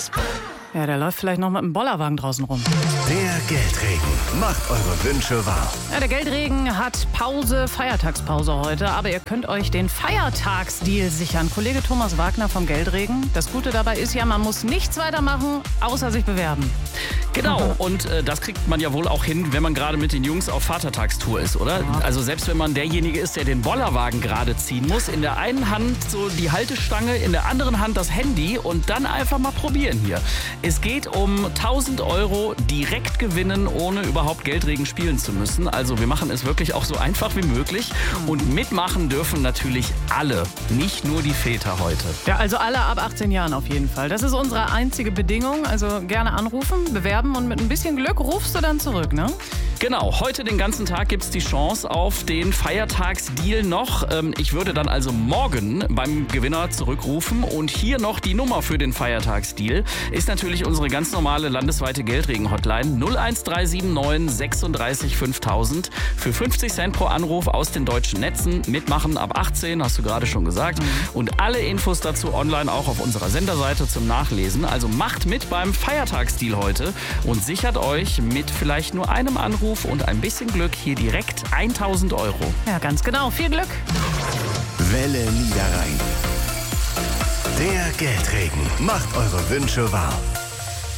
Spaß. Ja, der läuft vielleicht noch mit dem Bollerwagen draußen rum. Der Geldregen macht eure Wünsche wahr. Ja, der Geldregen hat Pause, Feiertagspause heute, aber ihr könnt euch den Feiertagsdeal sichern. Kollege Thomas Wagner vom Geldregen. Das Gute dabei ist ja, man muss nichts weitermachen, außer sich bewerben. Genau, und das kriegt man ja wohl auch hin, wenn man gerade mit den Jungs auf Vatertagstour ist, oder? Ja. Also selbst wenn man derjenige ist, der den Bollerwagen gerade ziehen muss, in der einen Hand so die Haltestange, in der anderen Hand das Handy und dann einfach mal probieren hier. Es geht um 1.000 € direkt gewinnen, ohne überhaupt Geldregen spielen zu müssen. Also wir machen es wirklich auch so einfach wie möglich. Und mitmachen dürfen natürlich alle, nicht nur die Väter heute. Ja, also alle ab 18 Jahren auf jeden Fall. Das ist unsere einzige Bedingung. Also gerne anrufen, bewerben und mit ein bisschen Glück rufst du dann zurück, ne? Genau, heute den ganzen Tag gibt es die Chance auf den Feiertagsdeal noch. Ich würde dann also morgen beim Gewinner zurückrufen. Und hier noch die Nummer für den Feiertagsdeal. Ist natürlich unsere ganz normale landesweite Geldregen-Hotline 01379 36 5000. Für 50 Cent pro Anruf aus den deutschen Netzen. Mitmachen ab 18, hast du gerade schon gesagt. Und alle Infos dazu online auch auf unserer Senderseite zum Nachlesen. Also macht mit beim Feiertagsdeal heute und sichert euch mit vielleicht nur einem Anruf und ein bisschen Glück hier direkt 1.000 €. Ja, ganz genau. Viel Glück. Welle Niederrhein. Der Geldregen macht eure Wünsche wahr.